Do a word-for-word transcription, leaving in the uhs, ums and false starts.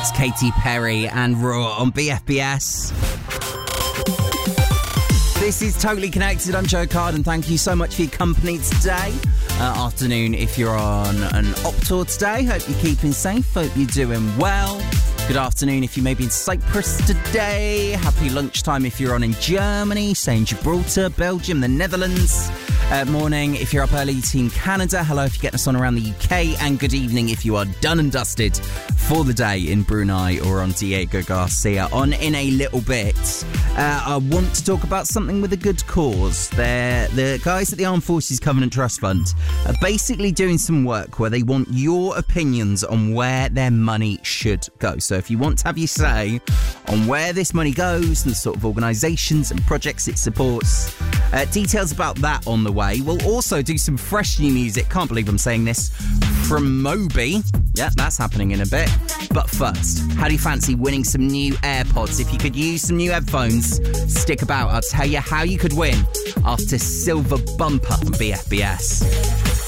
It's Katy Perry and Raw on B F B S. This is Totally Connected. I'm Joe Card, and thank you so much for your company today. Uh, afternoon if you're on an op tour today. Hope you're keeping safe. Hope you're doing well. Good afternoon if you may be in Cyprus today. Happy lunchtime if you're on in Germany, say in Gibraltar, Belgium, the Netherlands. Uh, morning if you're up early in Canada. Hello if you're getting us on around the U K. And good evening if you are done and dusted for the day in Brunei or on Diego Garcia. On in a little bit, uh, I want to talk about something with a good cause. They're, the guys at the Armed Forces Covenant Trust Fund are basically doing some work where they want your opinions on where their money should go. So if you want to have your say on where this money goes and the sort of organisations and projects it supports, uh, details about that on the way. We'll also do some fresh new music, can't believe I'm saying this, from Moby. Yeah, that's happening in a bit. But first, how do you fancy winning some new AirPods? If you could use some new headphones, stick about. I'll tell you how you could win after Silver Bumper on B F B S.